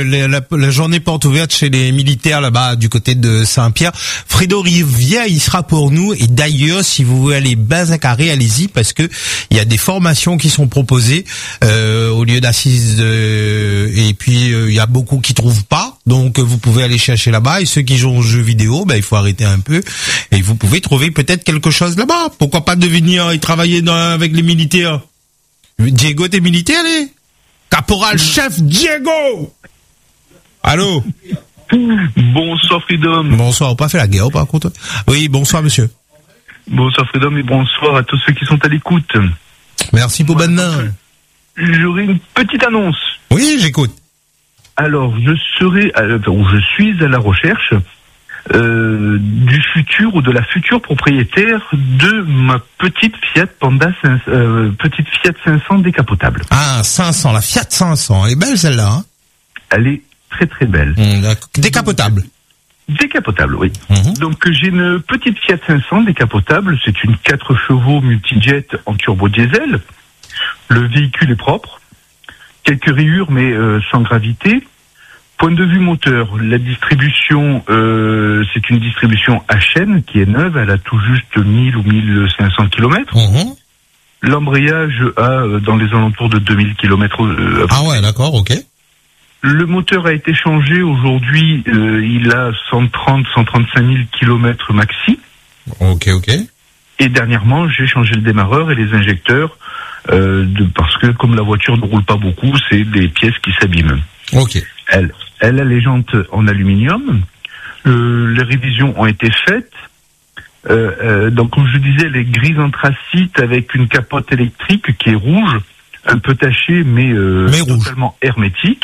la journée porte ouverte chez les militaires là-bas du côté de Saint-Pierre. Fredo Rivière, il sera pour nous. Et d'ailleurs, si vous voulez aller bas à carré, allez-y parce que il y a des formations qui sont proposées au lieu d'assises. Et puis il y a beaucoup qui trouvent pas. Donc vous pouvez aller chercher là-bas. Et ceux qui jouent aux jeux vidéo, il faut arrêter un peu. Et vous pouvez trouver peut-être quelque chose là-bas. Pourquoi pas devenir et travailler avec les militaires? Diego, t'es militaire, les? Caporal chef Diego. Allô? Bonsoir Freedom. Bonsoir, on pas fait la guerre, par contre. Oui, bonsoir monsieur. Bonsoir Freedom et bonsoir à tous ceux qui sont à l'écoute. Merci pour maintenant. J'aurai une petite annonce. Oui, j'écoute. Alors, je suis à la recherche du futur ou de la future propriétaire de ma petite Fiat Panda, petite Fiat 500 décapotable. Ah, 500, la Fiat 500, elle est belle celle-là. Hein? Elle est très très belle. Décapotable. Décapotable, oui. Donc j'ai une petite Fiat 500 décapotable, c'est une 4 chevaux multijet en turbo diesel. Le véhicule est propre, quelques rayures mais sans gravité. Point de vue moteur, la distribution, c'est une distribution à chaîne qui est neuve, elle a tout juste 1000 ou 1500 km. L'embrayage a dans les alentours de 2000 km. Ah ouais, d'accord, ok. Le moteur a été changé aujourd'hui, il a 130-135 000 km maxi. Ok. Et dernièrement, j'ai changé le démarreur et les injecteurs, parce que comme la voiture ne roule pas beaucoup, c'est des pièces qui s'abîment. Ok. Elle a les jantes en aluminium. Les révisions ont été faites. Donc, comme je disais, elle est grise anthracite avec une capote électrique qui est rouge, un peu tachée, mais totalement hermétique.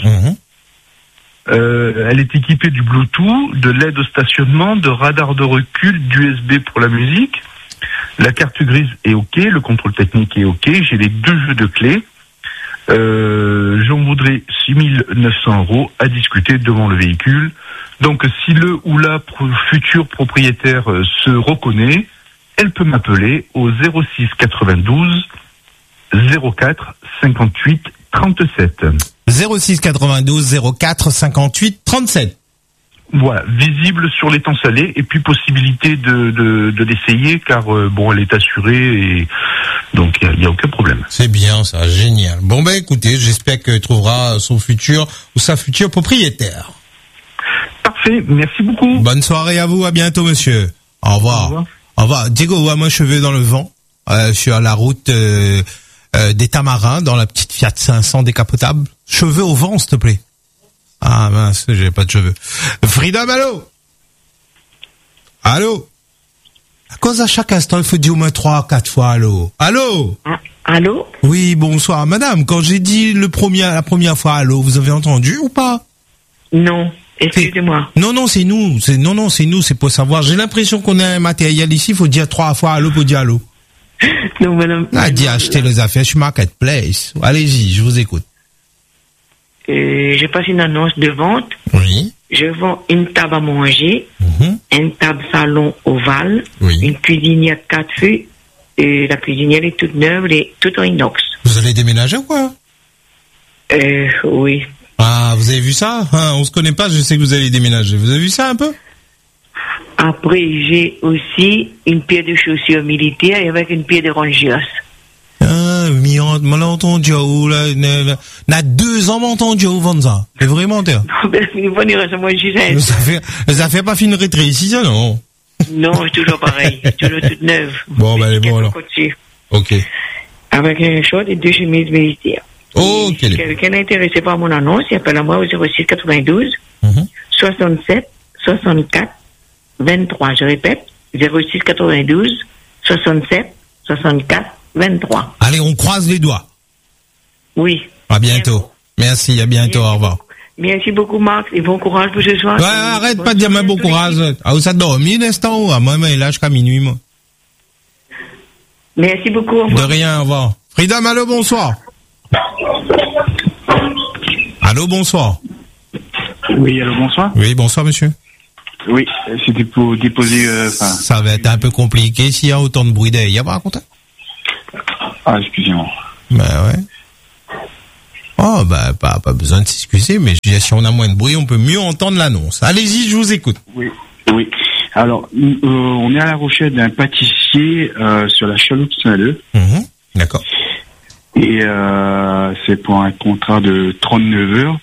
Elle est équipée du Bluetooth, de l'aide au stationnement, de radar de recul, d'USB pour la musique. La carte grise est OK, le contrôle technique est OK. J'ai les 2 jeux de clés. J'en voudrais 6 900 € à discuter devant le véhicule. Donc, si le ou la future propriétaire se reconnaît, elle peut m'appeler au 06 92 04 58 37. 06 92 04 58 37. Voilà, visible sur l'étang salé et puis possibilité de l'essayer car elle est assurée et donc il y a aucun problème. C'est bien ça, génial. Bon écoutez, j'espère qu'elle trouvera son futur ou sa future propriétaire. Parfait, merci beaucoup. Bonne soirée à vous, à bientôt monsieur. Au revoir. Au revoir. Diego, moi cheveux dans le vent sur la route des Tamarins dans la petite Fiat 500 décapotable. Cheveux au vent s'il te plaît. Ah mince, j'ai pas de cheveux. Freedom, allô? À cause à chaque instant, il faut dire au moins 3-4 fois allô. Allô? Allô? Oui, bonsoir madame. Quand j'ai dit la première fois allô, vous avez entendu ou pas? Non, excusez-moi. Non, c'est nous. C'est nous, c'est pour savoir. J'ai l'impression qu'on a un matériel ici, il faut dire 3 fois allô pour dire allô. Non, madame. Dit acheter les affaires, je suis marketplace. Allez-y, je vous écoute. Je passe une annonce de vente. Oui. Je vends une table à manger, une table salon ovale, une cuisinière 4 feux. La cuisinière est toute neuve, elle est toute en inox. Vous allez déménager ou quoi? Oui. Ah, vous avez vu ça? On se connaît pas, je sais que vous allez déménager. Vous avez vu ça un peu? Après, j'ai aussi une paire de chaussures militaires et avec une paire de rangers. M'en entendu où là, n'a 2 ans m'entendu où vendre ça. C'est vraiment terre. Non, ben, ça fait pas fin de retraite ici, ça, non? Non, c'est toujours pareil. Toujours toute neuve. Bon, elle est bon, alors. Ok. Avec un short et 2 chemises militaires. Ok. Si quelqu'un est intéressé par mon annonce, il appelle à moi au 06 92 67 64 23. Je répète, 06 92 67 64 23. Allez, on croise les doigts. Oui. À bientôt. Merci, à bientôt, au revoir. Merci beaucoup, Marc, et bon courage pour ce soir. Ouais, arrête pas de dire bon courage. Ah, vous avez dormi l'instant ou? Moi, il est là jusqu'à minuit, moi. Merci beaucoup, au revoir. De rien, au revoir. Freedom, allô, bonsoir. Allô, bonsoir. Oui, allô, bonsoir. Oui, bonsoir, monsieur. Oui, c'était pour déposer... Ça va être un peu compliqué s'il y a autant de bruit derrière. Il y a pas à raconter. Ah, excusez-moi. Ben ouais. Oh, bah, pas besoin de s'excuser, mais je veux dire, si on a moins de bruit, on peut mieux entendre l'annonce. Allez-y, je vous écoute. Oui. Alors, on est à la recherche d'un pâtissier sur la chaloupe Saint-Leu. D'accord. Et c'est pour un contrat de 39 heures.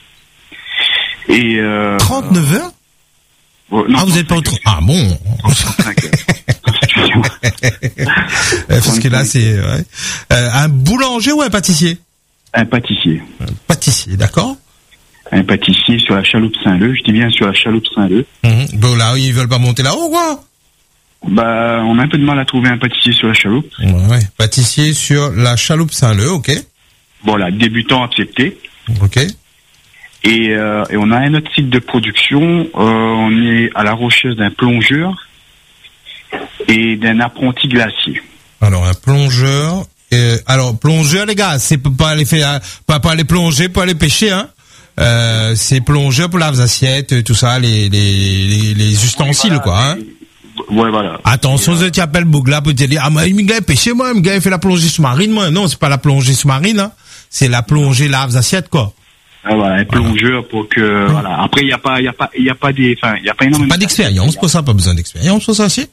Et 39 heures? Non, vous êtes pas au... Ah bon. 35 heures. Parce que là, c'est... Ouais. Un boulanger ou un pâtissier? Un pâtissier. Un pâtissier, d'accord. Un pâtissier sur la chaloupe Saint-Leu. Je dis bien sur la chaloupe Saint-Leu. Bon, là, ils veulent pas monter là-haut, quoi? Bah, on a un peu de mal à trouver un pâtissier sur la chaloupe. Ouais. Pâtissier sur la chaloupe Saint-Leu, ok. Voilà, débutant accepté. Ok. Et on a un autre site de production. On est à la recherche d'un plongeur et d'un apprenti glacier. Alors, un plongeur. Plongeur, les gars, c'est pas aller faire, pas aller plonger, pas aller pêcher, hein. C'est plongeur pour laver les assiettes, tout ça, les ustensiles, voilà, quoi, hein. Ouais, voilà. Attention, si tu appelles Bougla pour te dire, ah, moi, il m'a pêché, moi, il m'a fait la plongée sous-marine, moi. Non, c'est pas la plongée sous-marine, hein. C'est la plongée lave les assiettes, quoi. Ah, voilà, un plongeur pour que, voilà. Après, il y a pas énormément. Pas d'expérience pour ça, pas besoin d'expérience pour ça, si?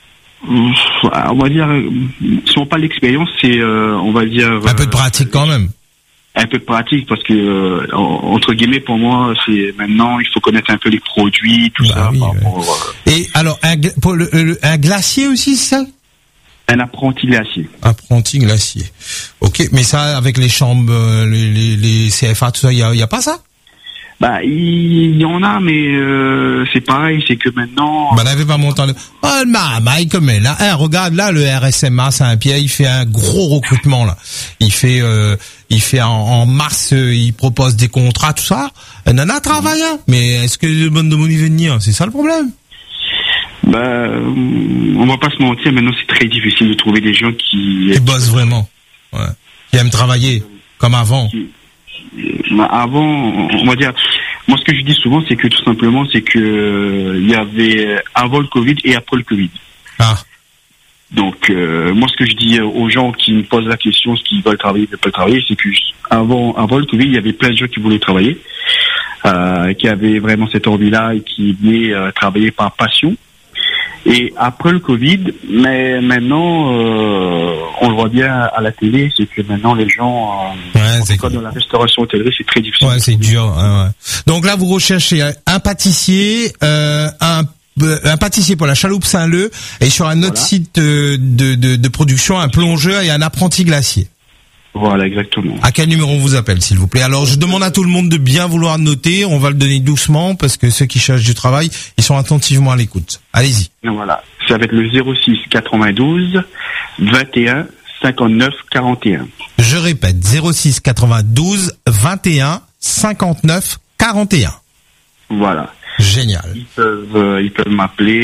On va dire, si on parle d'expérience, c'est, on va dire. Un peu de pratique quand même. Un peu de pratique parce que, entre guillemets, pour moi, c'est maintenant, il faut connaître un peu les produits, tout ça. Oui, Et alors, un glacier aussi, c'est ça? Un apprenti glacier. Apprenti glacier. Ok, mais ça, avec les chambres, les CFA, tout ça, il y a pas ça? Bah, il y en a, mais c'est pareil, c'est que maintenant. Bah, n'avez pas monté. Oh, Mike, mais là, regarde là, le RSMA Saint-Pierre, il fait un gros recrutement là. Il fait en mars, il propose des contrats, tout ça. Nana travaille, hein. Mais est-ce que le bon de mon y venir? C'est ça le problème. Bah, on va pas se mentir, maintenant c'est très difficile de trouver des gens qui bossent vraiment, ouais, qui aiment travailler comme avant. Avant, on va dire, moi ce que je dis souvent, c'est que tout simplement, c'est que il y avait avant le Covid et après le Covid. Ah. Donc moi ce que je dis aux gens qui me posent la question, ce qu'ils veulent travailler, ne veulent pas travailler, c'est que avant le Covid, il y avait plein de gens qui voulaient travailler, qui avaient vraiment cette envie-là et qui venaient travailler par passion. Et après le Covid, mais maintenant, on le voit bien à la télé, c'est que maintenant les gens, dans la restauration hôtellerie, c'est très difficile. Ouais, c'est dur. Ouais. Donc là, vous recherchez un pâtissier, un pâtissier pour la chaloupe Saint-Leu, et sur un autre site de production, un plongeur et un apprenti glacier. Voilà, exactement. À quel numéro on vous appelle, s'il vous plaît? Alors, je demande à tout le monde de bien vouloir noter. On va le donner doucement parce que ceux qui cherchent du travail, ils sont attentivement à l'écoute. Allez-y. Voilà. Ça va être le 06 92 21 59 41. Je répète, 06 92 21 59 41. Voilà. Génial. Ils peuvent m'appeler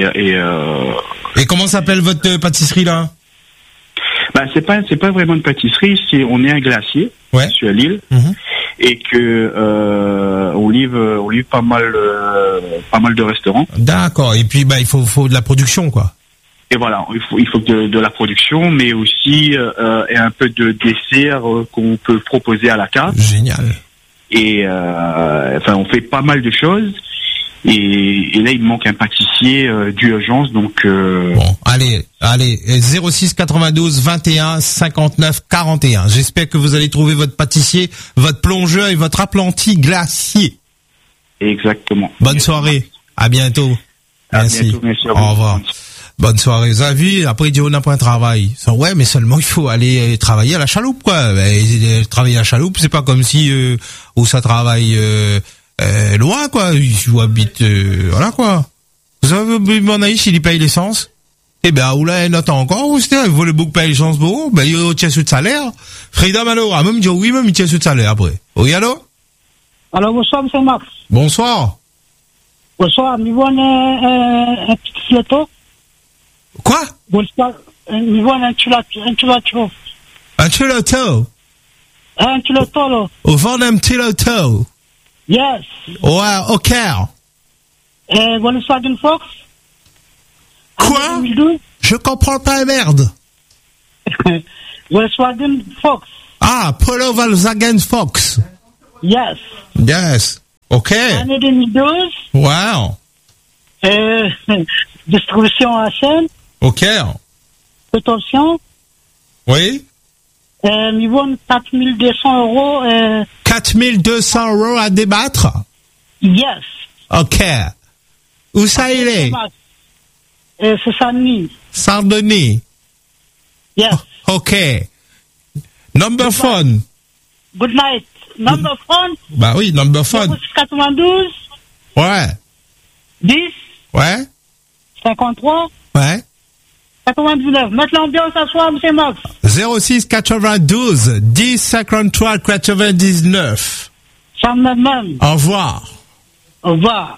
Et comment s'appelle votre pâtisserie là? Bah, c'est pas vraiment une pâtisserie, on est un glacier, sur l'île, et que on livre pas mal de restaurants. D'accord. Et puis il faut de la production, quoi. Et voilà, il faut de la production, mais aussi et un peu de dessert qu'on peut proposer à la carte. Génial. Et on fait pas mal de choses. Et là, il me manque un pâtissier d'urgence, donc. Bon, allez, 06 92 21 59 41. J'espère que vous allez trouver votre pâtissier, votre plongeur et votre apprenti glacier. Exactement. Bonne soirée. À bientôt. Merci. Merci. Au revoir. Bonne soirée. Vous avez vu, après il dit on n'a pas un travail. Ouais, mais seulement il faut aller travailler à la chaloupe, quoi. Travailler à la chaloupe, c'est pas comme si où ça travaille. Loin, quoi. Je habite, voilà, quoi. Vous savez, mon aïe, il paye l'essence. Eh ben, ou là, il attend encore, ou c'était, il voulait beaucoup payer l'essence pour, ben, il tient sur le salaire. Frida Malora, même dit oui, même il tient sur le salaire après. Oui, allô? Alors, bonsoir, monsieur Max. Bonsoir. Bonsoir, nous voulons un petit loto. Quoi? Bonsoir, nous voulons un chulato. Un chulato? Un chulato, là. Au vent d'un petit loto. Yes. Ouais, au Caire. Volkswagen Fox. Quoi? 2012. Je comprends pas, merde. Volkswagen Fox. Ah, Polo Volkswagen Fox. Yes. Yes. OK. Année 2012. Wow. Distribution à chaîne. OK. Prétention. Oui. Ils vendent 4200 €. 4200 € à débattre? Yes. OK. Où ça il est? C'est Saint-Denis. Saint-Denis. Yes. OK. Number phone. Good night. Number phone. Bah oui, number phone. 92. Ouais. 10. Ouais. 53. Ouais. 99. Mettre l'ambiance à soi, M. Max. 06 92 10 53 99. Ça même. Au revoir. Au revoir.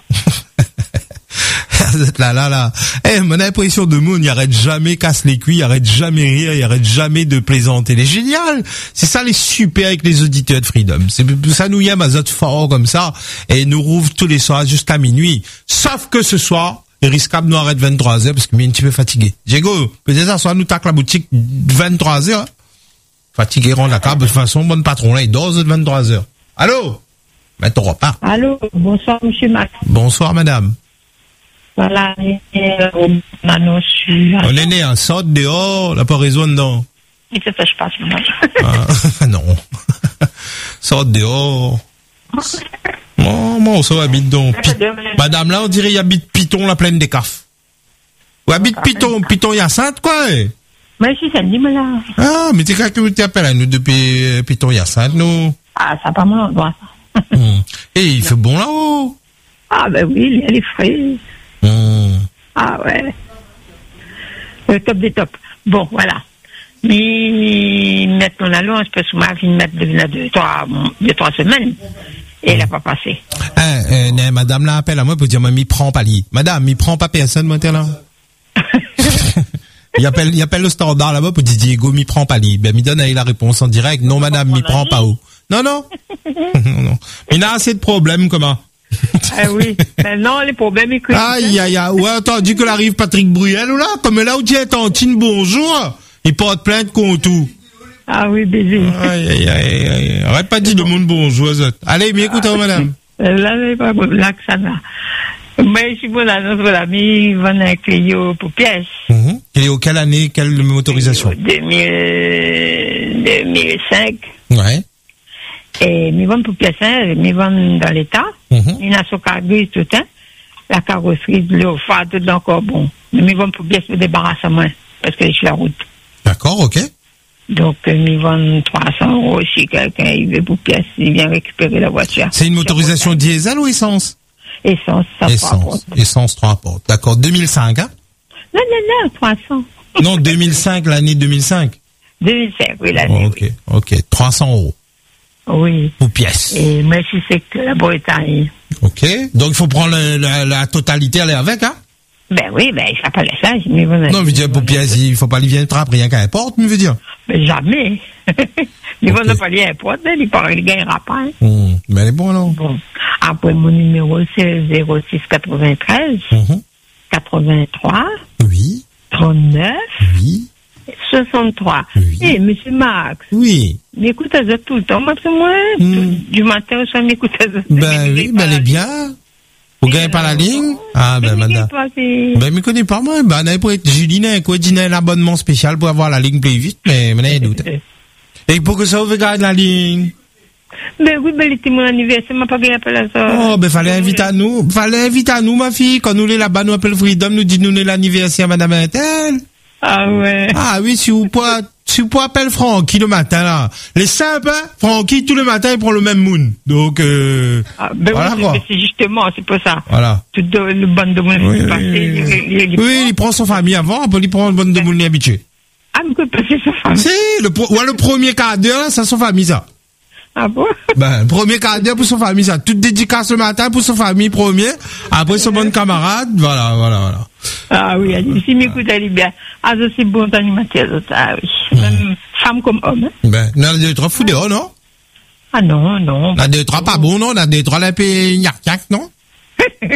Là. Eh, mon impression de Moon, il arrête jamais, casse les cuits, il arrête jamais rire, il arrête jamais de plaisanter. Il est génial. C'est ça, les super avec les auditeurs de Freedom. C'est ça, nous y aime à autres fort comme ça, et nous rouvre tous les soirs jusqu'à minuit. Sauf que ce soir, il risque de nous arrêter 23h parce que je suis un petit peu fatigué. Diego, peut-être ça soit nous tac la boutique 23h. Fatigué, rend la carte. De toute façon, bon patron là, il dort de 23h. Allô? Ben, ton repas. Allô, bonsoir, monsieur Max. Bonsoir, madame. Voilà, Manon, on est né en sorte dehors, la pas raison dedans. Il te fait pas, maintenant. Ah, non. Sorte dehors. Moi, on s'habite donc. Madame, là, on dirait, il habite Piton, la plaine des Cafs. Ou habite Piton Hyacinthe, quoi. Mais si, ça dit, mais là. Ah, mais t'es quand que tu appelles à nous depuis Piton Hyacinthe, nous? Ah, ça pas mon endroit, ça. Et il fait bon là-haut. Ah, ben oui, il y a les frais. Ah, ouais. Le top des tops. Bon, voilà. Mais, maintenant, là, on se peut souvent mettre deux, trois semaines. Et il n'a pas passé. Madame là appelle à moi pour dire, mais m'y prend pas lui. Madame, m'y prend pas personne, moi, t'es là. il appelle le standard là-bas pour dire, Diego, m'y prend pas lui. Ben, m'y donne la réponse en direct. Non, madame, m'y prend pas où. Non. non. Il a assez de problèmes, comment? Ah oui. Ben non, les problèmes, écoute. Aïe. Ouais, entendu que l'arrive Patrick Bruel, ou là? Comme là où tu es, Tantine, bonjour. Il porte plainte contre tout. Ah oui, baiser. Aïe. Arrête pas de dire le monde bonjour, allez, mais écoute, madame. Là, que ça va. Mais si vous l'annonce, votre ami, il va dans Clio pour pièces. Clio, quelle année, quelle motorisation? 2005. Ouais. Et ils vendent pour pièces, ils vendent dans l'état. Ils ont son cargris tout le temps. La carrosserie, le phare, tout encore bon. Mais ils vendent pour pièces pour débarrasser moins, parce que je suis la route. D'accord, ok. Donc, ils vendent 300 € si quelqu'un il veut pour pièces, il vient récupérer la voiture. C'est une motorisation diesel ou essence? Essence, ça Essence 3 portes. D'accord, 2005, hein? Non, 300. Non, 2005, l'année 2005. 2005, oui, l'année. Ok, 300 €. Oui. Pour pièces. Et mais si c'est que la Bretagne. Ok, donc il faut prendre la totalité, aller avec, hein? Ben oui, ben, il ne faut pas laisser ça. Mais non, mais dire, pour pièces, il faut pas lui viendre trap, rien qu'à importe, je veux dire. Mais jamais. Il ne pas lui importe, il ne gagnera pas. Mais elle est bon, alors. Bon. Après, mon numéro, c'est 06 93 83 oui 39 oui 63. Oui. Eh, monsieur Max. Oui. M'écoutez tout le temps, moi, c'est moi. Du matin au soir, m'écoutez. Ben oui, ben elle est bien. Vous gagnez pas la ligne? Ah, ben, madame. Ben, me connais pas, moi. Ben, on pour être Juline, quoi, dîner un abonnement spécial pour avoir la ligne plus vite, mais, il doute. Et pour que ça, vous gagnez la ligne? Ben oui, ben, c'était mon anniversaire, m'a pas gagné appel à ça. Oh, ben, fallait inviter à nous, ma fille. Quand nous, les là-bas, nous appelle Freedom, nous dit, nous, l'anniversaire, madame Intel. Ah ouais. Ah oui, si vous pouvez appeler Francky le matin, là. Les simples, hein, Francky, tous les matins, il prend le même moon. Donc, ben voilà, oui, quoi. c'est justement, c'est pas ça. Voilà. Toute le bande de monde oui, passé. Oui, il prend son famille avant, après il prend le bande de monde habitué. Ah, mais quoi, passer sa famille? Si, le premier quart d'heure, c'est son famille, ça. Ah bon? Ben, le premier quart d'heure pour son famille, ça. Toute dédicace le matin pour son famille premier. Après son bon camarade, voilà. Ah oui, si m'écoute, elle est bien. Ah, ça, c'est bon animateur, ça, oui. Même femme comme homme, hein. Ben, on a des trois fous dehors, non? Ah non. On a des trois pas bons, non? On a des trois là, puis gnac, non? On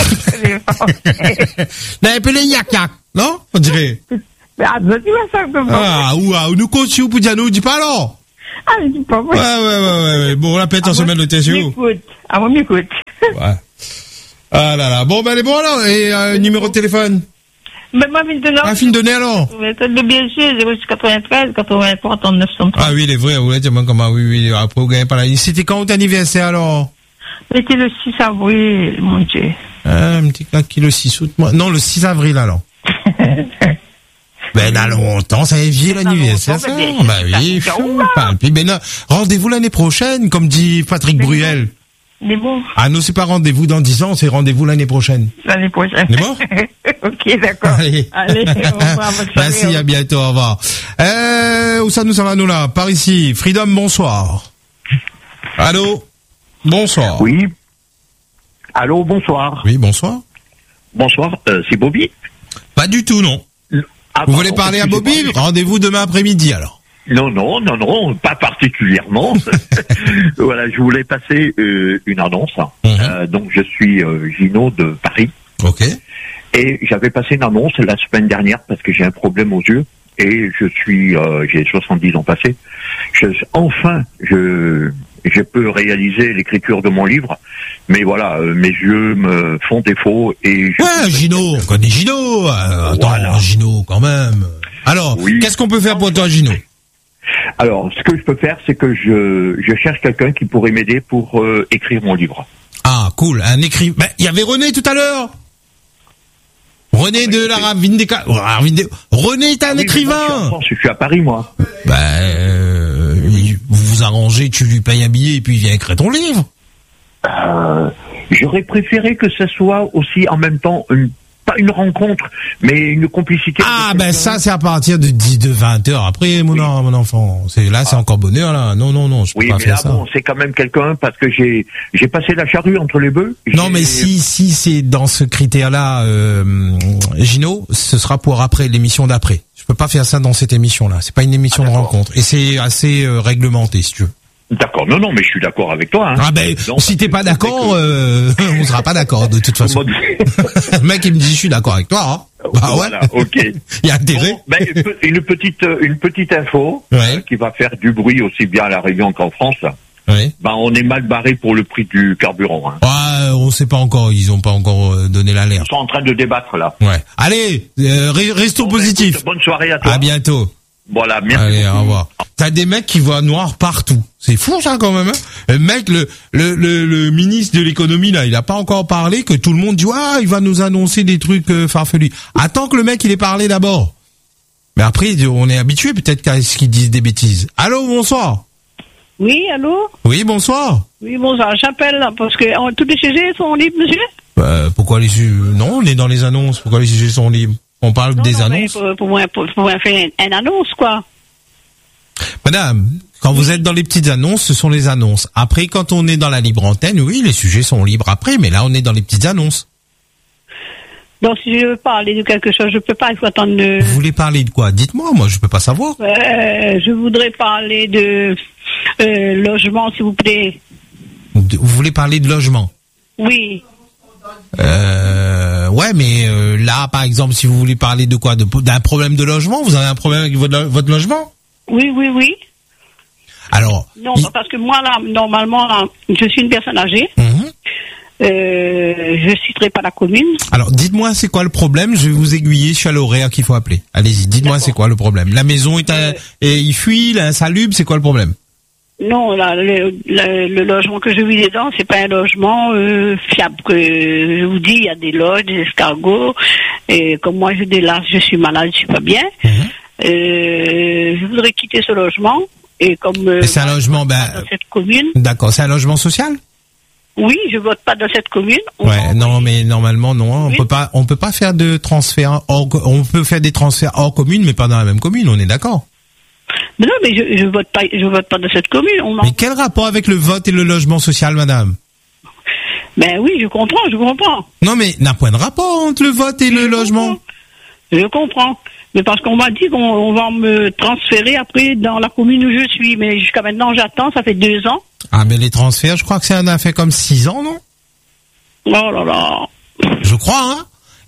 a un peu les gnac, non? On dirait. Ah, ça, tu vas faire comme ça. Ah, ou nous continue pour dire, nous, dis pas alors. Ah, je dis pas vrai. Ouais. Bon, on l'appelle en semaine de TSU. M'écoute. Ah, moi, m'écoute. Ouais. Ah là là. Bon, ben, elle est bon alors. Et numéro de téléphone? Ben, moi, maintenant. Ah, fin de donner alors? Le BG, 0693, 83, 39, 103. Ah oui, il est vrai. Vous voulez dire comment? Oui. Après, vous gagnez pas la ligne. C'était quand votre anniversaire alors? C'était le 6 avril, mon Dieu. Un petit gars qui le 6 août. Non, le 6 avril alors. Ben, dans longtemps, ça est vieux l'anniversaire, ça. Ben oui, puis ben, rendez-vous l'année prochaine, comme dit Patrick Bruel. C'est bon. Ah, nous, c'est pas rendez-vous dans 10 ans, c'est rendez-vous l'année prochaine. L'année prochaine. C'est bon? Ok, d'accord. Allez, au revoir. Merci, à bientôt, au revoir. Où ça nous là, nous là? Par ici. Freedom, bonsoir. Allô? Bonsoir. Oui. Allô, bonsoir. Oui, bonsoir. Bonsoir, c'est Bobby? Pas du tout, non. Vous voulez parler à Bobby? Rendez-vous demain après-midi, alors. Non, pas particulièrement. Voilà, je voulais passer une annonce. Donc, je suis Gino de Paris. Ok. Et j'avais passé une annonce la semaine dernière parce que j'ai un problème aux yeux. Et j'ai 70 ans passés. Je peux réaliser l'écriture de mon livre, mais voilà, mes yeux me font défaut et Gino, on connaît Gino. Attends, voilà. Gino, quand même. Alors, oui. Qu'est-ce qu'on peut faire pour toi, Gino? Alors, ce que je peux faire, c'est que je cherche quelqu'un qui pourrait m'aider pour écrire mon livre. Ah, cool, un écrivain. Ben, il y avait René tout à l'heure. René de la Ravindeka. René est un écrivain. Je suis à Paris, moi. Vous vous arrangez, tu lui payes un billet et puis il vient écrire ton livre. J'aurais préféré que ce soit aussi en même temps pas une rencontre, mais une complicité. Ah, ben ça, c'est à partir de 20 heures après, mon enfant. C'est encore bonheur, là. Non, je peux pas faire ça. Oui, mais là, c'est quand même quelqu'un, parce que j'ai passé la charrue entre les bœufs. Non, mais si c'est dans ce critère-là, Gino, ce sera pour après, l'émission d'après. Je peux pas faire ça dans cette émission-là. C'est pas une émission de rencontre. Et c'est assez réglementé, si tu veux. D'accord, non, mais je suis d'accord avec toi. Hein. Ah ben, non, si t'es pas d'accord, on sera pas d'accord de toute façon. Le mec il me dit je suis d'accord avec toi. Hein. Bah voilà, ouais. ok. Il y a intérêt. Bon, une petite info qui va faire du bruit aussi bien à la Réunion qu'en France. Oui. On est mal barré pour le prix du carburant. Hein. Ouais, on sait pas encore. Ils ont pas encore donné l'alerte. Ils sont en train de débattre là. Ouais. Allez, restons positifs. Écoute, bonne soirée à toi. À bientôt. Voilà, merci. Allez, au revoir. T'as des mecs qui voient noir partout. C'est fou ça quand même. Hein. Le mec, le ministre de l'économie là, il a pas encore parlé que tout le monde dit il va nous annoncer des trucs farfelus. Attends que le mec il ait parlé d'abord. Mais après on est habitué peut-être qu'à ce qu'ils disent des bêtises. Allô, bonsoir. Oui, allô. Oui, bonsoir. Oui, bonsoir. J'appelle là parce que tous les sujets sont libres, monsieur. Pourquoi les sujets? Non, on est dans les annonces. Pourquoi les sujets sont libres? On parle des annonces. Pour moi faire une annonce, quoi. Madame, quand vous êtes dans les petites annonces, ce sont les annonces. Après, quand on est dans la libre antenne, oui, les sujets sont libres après, mais là, on est dans les petites annonces. Donc, si je veux parler de quelque chose, je peux pas, il faut attendre Vous voulez parler de quoi? Dites-moi, moi, je peux pas savoir. Je voudrais parler de logement, s'il vous plaît. Vous voulez parler de logement? Oui. Ouais, mais là, par exemple, si vous voulez parler de quoi? D'un problème de logement? Vous avez un problème avec votre logement? Oui. Alors. Non, parce que moi, là, normalement, là, je suis une personne âgée. Je citerai pas la commune. Alors, dites-moi, c'est quoi le problème? Je vais vous aiguiller, je suis à l'horaire qu'il faut appeler. Allez-y, dites-moi, c'est quoi le problème? La maison il fuit, il est insalubre, c'est quoi le problème? Non, là, le logement que je vis dedans, c'est pas un logement fiable. Que je vous dis, il y a des loges, des escargots. Et comme moi, je suis malade, je suis pas bien. Je voudrais quitter ce logement. Et comme c'est un logement, dans cette commune. D'accord, c'est un logement social? Oui, je vote pas dans cette commune. Non, mais normalement non, oui. On peut pas faire de transfert. On peut faire des transferts hors commune, mais pas dans la même commune. On est d'accord? Mais non, mais je vote pas dans cette commune. Mais quel rapport avec le vote et le logement social, madame? Ben oui, je comprends. Non, mais n'a point de rapport entre le vote et le logement. Je comprends. Mais parce qu'on m'a dit qu'on va me transférer après dans la commune où je suis. Mais jusqu'à maintenant, j'attends, ça fait 2 ans. Ah, mais les transferts, je crois que ça en a fait comme 6 ans, non? Oh là là. Je crois, hein.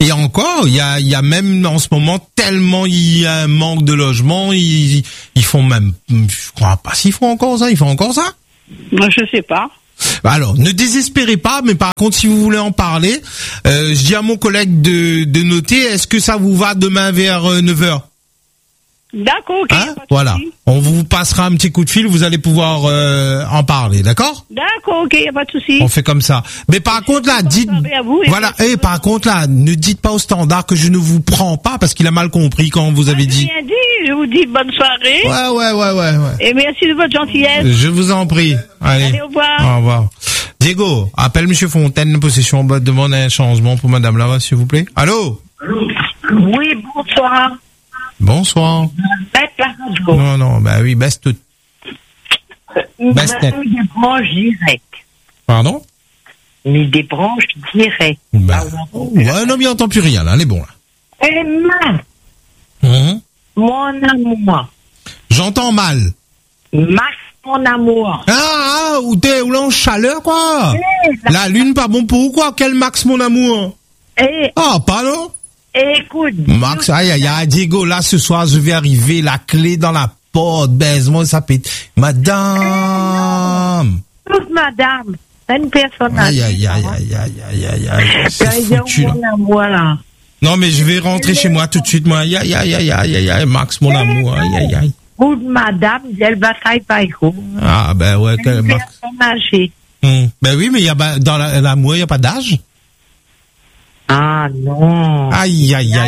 Et encore, il y a même en ce moment tellement il y a un manque de logement, ils font même, je crois pas s'ils font encore ça, ils font encore ça? Moi, je sais pas. Alors, ne désespérez pas, mais par contre, si vous voulez en parler, je dis à mon collègue de noter, est-ce que ça vous va demain vers 9h? D'accord, ok. Hein? Voilà. On vous passera un petit coup de fil, vous allez pouvoir en parler, d'accord? D'accord, ok, y a pas de souci. On fait comme ça. Mais par contre là, dites, voilà, par contre là, ne dites pas au standard que je ne vous prends pas parce qu'il a mal compris quand vous avez dit. Rien dit, je vous dis bonne soirée. Ouais. Et merci de votre gentillesse. Je vous en prie. Allez, au revoir. Au revoir. Diego, appelle Monsieur Fontaine, possession, demande un changement pour Madame Lara, s'il vous plaît. Allô? Oui, bonsoir. Bonsoir. Baisse la radio. Non, bah oui, baisse tout. Baisse net. Des branches directes. Pardon? Mais des branches directes. Bah, ouais, non, mais il n'entend plus rien, là, elle est bon, là. Et Max, mon amour. J'entends mal. Max, mon amour. Où t'es, où là, en chaleur, quoi? La lune, pas bon pour quoi? Quel Max, mon amour? Pardon? Écoute. Max, aïe, Diego, là, ce soir, je vais arriver, la clé dans la porte, baise-moi, ça pète. Madame! Toute madame, c'est une personne. Aïe. C'est foutu, là. Mon amour, là. Non, mais je vais rentrer chez moi tout de suite, moi. Aïe, Max, mon amour, aïe. Toute madame, elle bataille pas écho. Ah, ben ouais, quel Max. âgée. Ben oui, mais dans l'amour, il n'y a pas d'âge. Ah non. Aïe.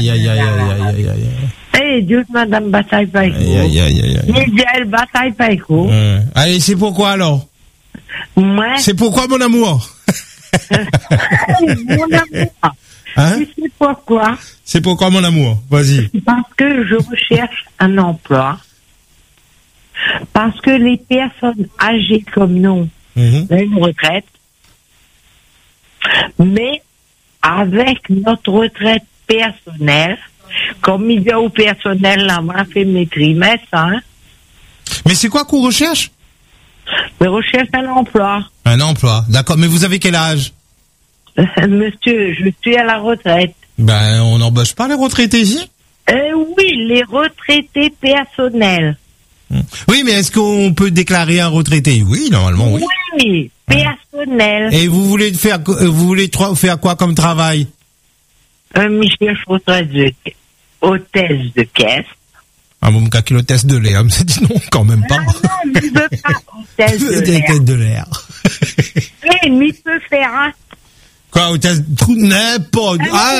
Eh, Dieu, madame bataille pas écho. Aïe. Elle bataille pas écho. Allez, c'est pourquoi alors? Moi. C'est pourquoi, mon amour? Mon amour. Hein? Tu sais pourquoi? C'est pourquoi, mon amour? Vas-y. Parce que je recherche un emploi. Parce que les personnes âgées comme nous ont une retraite. Mais avec notre retraite personnelle, comme il y a au personnel, là, moi, fait mes trimestres, hein. Mais c'est quoi qu'on recherche? Je recherche un emploi. Un emploi, d'accord. Mais vous avez quel âge? Monsieur, je suis à la retraite. Ben, on n'embauche pas les retraités ici? Oui, les retraités personnels. Oui, mais est-ce qu'on peut déclarer un retraité? Oui, normalement, oui. Oui, personnel. Et vous voulez faire quoi comme travail? Michel hôtesse de caisse. Ah, bon, qu'à l'hôtesse de l'air, me dit non, quand même pas. Non, il veut pas hôtesse de l'air. Mais il peut faire un. Quoi, hôtesse? N'importe.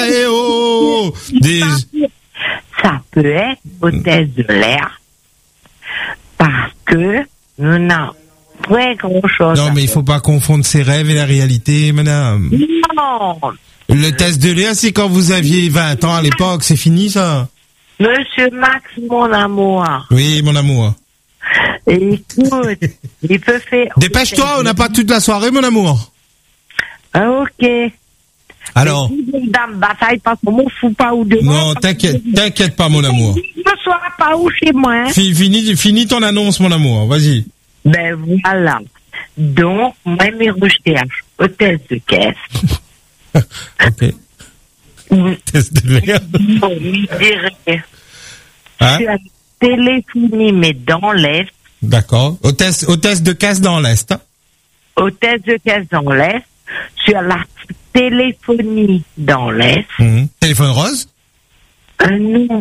Ça peut être hôtesse de l'air. Parce que nous n'avons pas grand-chose. Non, mais il faut pas confondre ses rêves et la réalité, madame. Non. Le test de l'air, c'est quand vous aviez 20 ans à l'époque, c'est fini, ça? Monsieur Max, mon amour. Oui, mon amour. Écoute, il peut faire... Dépêche-toi, on n'a pas toute la soirée, mon amour. Ok. Alors? Dame bataille, parce qu'on m'en fout pas ou deux. Non, t'inquiète pas, mon amour. Ne sois pas où chez moi. Hein. Finis ton annonce, mon amour, vas-y. Ben voilà. Donc, moi, mes recherches, hôtesse de caisse. Ok. Hôtesse de l'air. On lui dirait. Hein? Je suis à téléphonie, mais dans l'Est. D'accord. Hôtesse de caisse dans l'Est. Hein? Hôtesse de caisse dans l'Est. Sur la téléphonie dans l'Est. Téléphone rose? Non.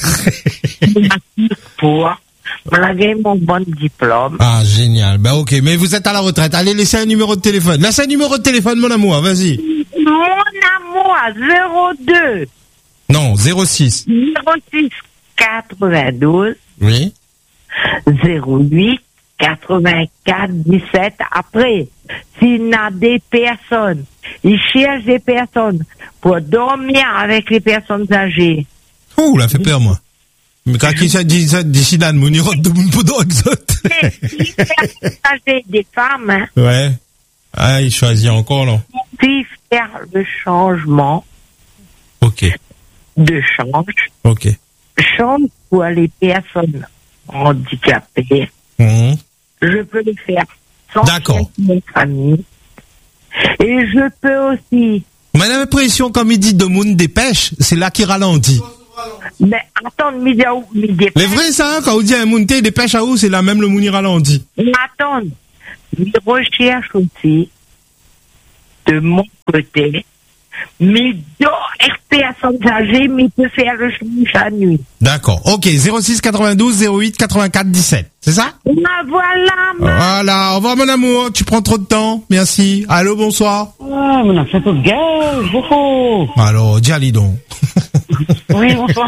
Pour blaguer mon bon diplôme. Ah, génial. Ben ok, mais vous êtes à la retraite. Allez, laissez un numéro de téléphone. Laissez un numéro de téléphone, mon amour, vas-y. Mon amour, 02. Non, 06. 06 92. Oui. 08 84 17. Après, s'il y a des personnes, il cherche des personnes pour dormir avec les personnes âgées. Oh, là, fait peur, moi. Mais quand il s'est dit ça, d'ici là, mon iro de mon podo exote. Les personnes âgées, des femmes, hein. Ouais. Ah, il choisit encore, là. Puis faire le changement. Ok. De change. Ok. Change pour les personnes handicapées. Je peux le faire sans d'accord. Mes familles. Et je peux aussi. Vous Mais j'ai l'impression, comme il dit de monde dépêche, c'est là qu'il ralentit. Mais attends, midi dépêche. Mais vrai ça, quand on dit un monde dépêche à où, c'est là même le monde ralentit. Mais attends, je recherche aussi, de mon côté, mais dans RPA s'engager, mais peut faire le chemin la nuit. D'accord. Ok. 06 92 08 84 17. C'est ça? Voilà. Au revoir, mon amour. Tu prends trop de temps. Merci. Allô, bonsoir. Ah, on a fait tout de gaz. Bonjour. Alors, dis allez donc. Oui, bonsoir.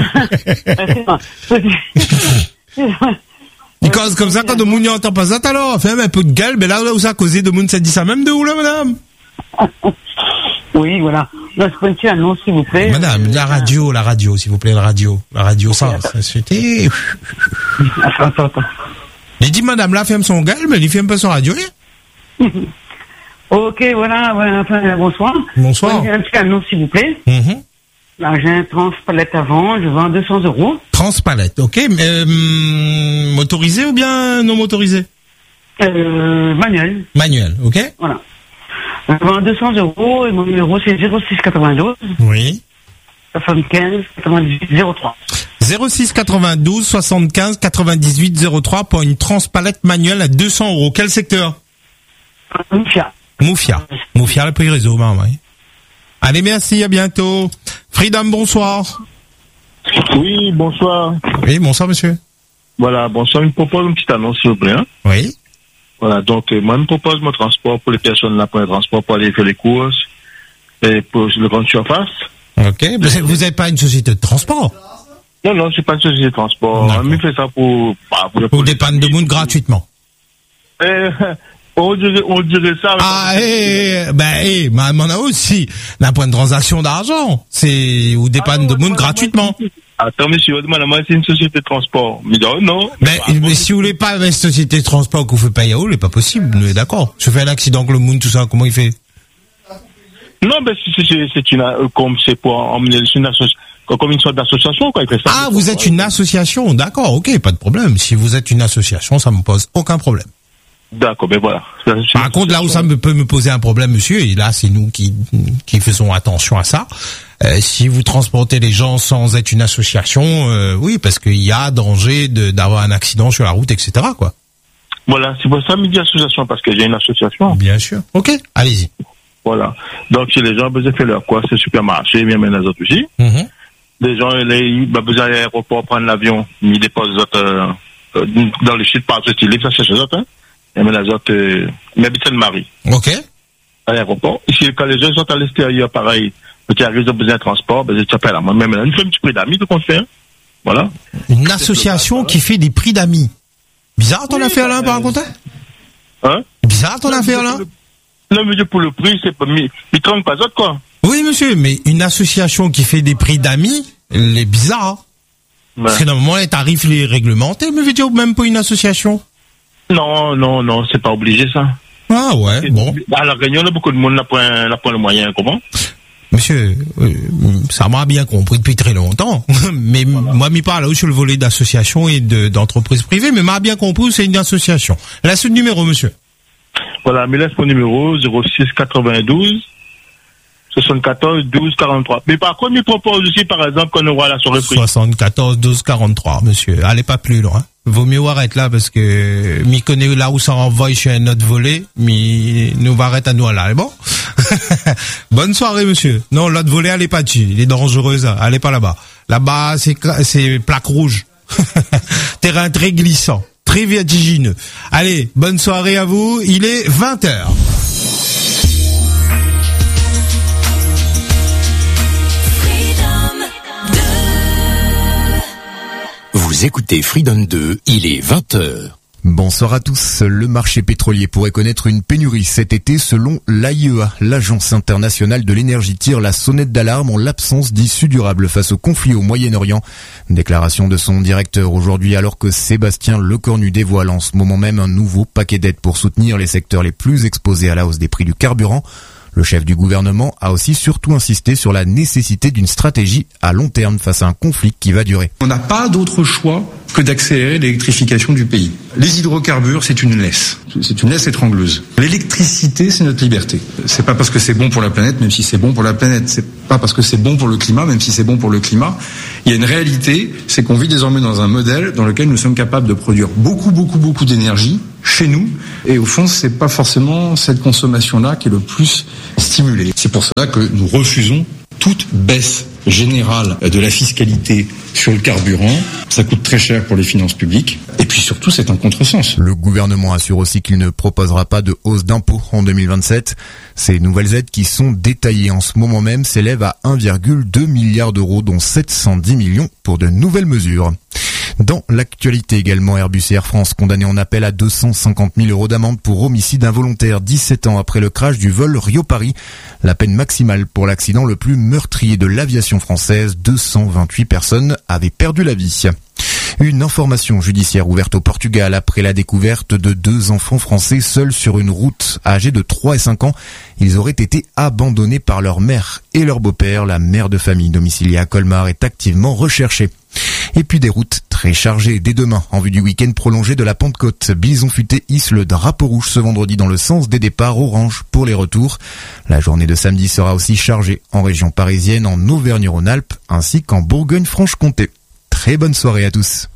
Il cause comme ça quand le monde n'entend pas ça, alors. Fait un peu de gueule, mais là où ça a causé de monde, ça dit ça même de où, là, madame? Oui, voilà. Là, je peux une petite annonce, s'il vous plaît. Madame, la radio, s'il vous plaît, la radio, ça c'était... Attends. Il dit, madame, là, ferme son gueule, mais il ferme pas son radio, là. Ok, voilà, enfin, bonsoir. Bonsoir. Une petite annonce, s'il vous plaît. Là, j'ai un transpalette à vendre, je vends 200 €. Transpalette, ok. Motorisé ou bien non motorisé? Manuel. Manuel, ok. Voilà. Je vends 200 € et mon numéro c'est 06 92. Oui. 75 98 03. 06 92 75 98 03 pour une transpalette manuelle à 200 €. Quel secteur? Moufia, le prix réseau, bah, ouais. Allez, merci, à bientôt. Freedom, bonsoir. Oui, bonsoir. Oui, bonsoir, monsieur. Voilà, bonsoir. Je me propose une petite annonce, s'il vous plaît. Hein? Oui. Voilà, donc moi, je me propose mon transport pour les personnes là, pour le transport, pour aller faire les courses et pour le grande surface. Ok. Vous n'êtes pas une société de transport? Non, c'est pas une société de transport. On fait ça pour dépanner de monde gratuitement. On dirait ça. Mais on a aussi un point de transaction d'argent. C'est, ou dépanne de monde gratuitement. Attends, monsieur, moi, c'est une société de transport. Mais non. Mais si vous voulez pas une société de transport qu'on fait payer à vous, c'est pas possible. Nous, d'accord. Je fais un accident avec le monde, tout ça, comment il fait? Non, mais c'est une, comme c'est pour emmener une association, comme une sorte d'association, quoi. Il fait ça. Ah, vous êtes une association. D'accord, ok, pas de problème. Si vous êtes une association, ça me pose aucun problème. D'accord, ben voilà. Par contre, là où ça peut me poser un problème, monsieur, et là, c'est nous qui faisons attention à ça. Si vous transportez les gens sans être une association, oui, parce qu'il y a danger d'avoir un accident sur la route, etc., quoi. Voilà, c'est pour ça que je dis association, parce que j'ai une association. Bien sûr. Ok, allez-y. Voilà. Donc, si les gens ont besoin de faire leur quoi, c'est supermarché, bien les autres aussi. Les gens, ils ont besoin d'aller à l'aéroport, prendre l'avion, ils déposent les autres, dans le site par ce style, ça c'est les autres, hein. Et mais les autres, mais Marie. Ok. À l'aéroport. Ici, quand les gens sont à l'extérieur, pareil, tu arrives, ils ont besoin de transport, ben, tu t'appelles à moi. Même, une fois un petit prix d'amis, tout qu'on fait, hein. Voilà. Une association qui fait des prix d'amis. Bizarre ton affaire là, par contre? Hein? Bizarre ton affaire là? Non, mais pour le prix, c'est pas, ils trompent pas autres, quoi. Oui, monsieur, mais une association qui fait des prix d'amis, elle est bizarre. Ouais. Parce que normalement, les tarifs, les réglementés, mais je veux dire, même pas une association. Non, c'est pas obligé, ça. Ah ouais, bon. À la Réunion, là, beaucoup de monde n'a pas le moyen, comment? Monsieur, ça m'a bien compris depuis très longtemps. Mais moi, m'y parle sur le volet d'association et d'entreprise privée, mais m'a bien compris, c'est une association. Laisse le numéro, monsieur. Voilà, mais laisse mon numéro, 06 92 74 12 43. Mais par contre, il propose aussi, par exemple, qu'on voit la soirée prise. 74 12 43, monsieur. Allez pas plus loin. Vaut mieux arrêter là, parce que, m'y connaît là où ça renvoie chez un autre volet, mais nous va arrêter à nous là, bon? Bonne soirée, monsieur. Non, l'autre volet, allez pas dessus. Il est dangereuse, allez pas là-bas. Là-bas, c'est plaque rouge. Terrain très glissant, très vertigineux. Allez, bonne soirée à vous. Il est 20h. Vous écoutez Freedom 2, il est 20h. Bonsoir à tous. Le marché pétrolier pourrait connaître une pénurie cet été selon l'AIEA. L'Agence internationale de l'énergie tire la sonnette d'alarme en l'absence d'issue durable face au conflit au Moyen-Orient. Déclaration de son directeur aujourd'hui alors que Sébastien Lecornu dévoile en ce moment même un nouveau paquet d'aides pour soutenir les secteurs les plus exposés à la hausse des prix du carburant. Le chef du gouvernement a aussi surtout insisté sur la nécessité d'une stratégie à long terme face à un conflit qui va durer. On n'a pas d'autre choix que d'accélérer l'électrification du pays. Les hydrocarbures, c'est une laisse. C'est une laisse étrangleuse. L'électricité, c'est notre liberté. C'est pas parce que c'est bon pour la planète, même si c'est bon pour la planète. C'est pas parce que c'est bon pour le climat, même si c'est bon pour le climat. Il y a une réalité, c'est qu'on vit désormais dans un modèle dans lequel nous sommes capables de produire beaucoup d'énergie chez nous. Et au fond, c'est pas forcément cette consommation-là qui est le plus stimulée. C'est pour cela que nous refusons toute baisse générale de la fiscalité sur le carburant. Ça coûte très cher pour les finances publiques. Et puis surtout, c'est un contresens. Le gouvernement assure aussi qu'il ne proposera pas de hausse d'impôts en 2027. Ces nouvelles aides qui sont détaillées en ce moment même s'élèvent à 1,2 milliard d'euros, dont 710 millions pour de nouvelles mesures. Dans l'actualité également, Airbus et Air France condamnés en appel à 250 000 euros d'amende pour homicide involontaire 17 ans après le crash du vol Rio-Paris. La peine maximale pour l'accident le plus meurtrier de l'aviation française, 228 personnes avaient perdu la vie. Une information judiciaire ouverte au Portugal après la découverte de 2 enfants français seuls sur une route. Âgés de 3 et 5 ans, ils auraient été abandonnés par leur mère et leur beau-père. La mère de famille domiciliée à Colmar est activement recherchée. Et puis des routes très chargées dès demain en vue du week-end prolongé de la Pentecôte. Bison Futé hisse le drapeau rouge ce vendredi dans le sens des départs, orange pour les retours. La journée de samedi sera aussi chargée en région parisienne, en Auvergne-Rhône-Alpes ainsi qu'en Bourgogne-Franche-Comté. Très bonne soirée à tous.